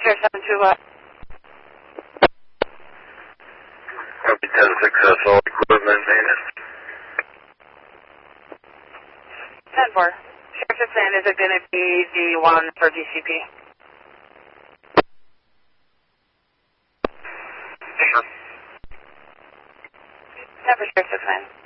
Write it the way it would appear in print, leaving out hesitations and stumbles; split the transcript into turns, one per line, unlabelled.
Sheriff 7 what?
Copy 10 successful equipment maintenance.
10-4. Sheriff 6 is it going to be the one for DCP?
Sure.
Never Sheriff 6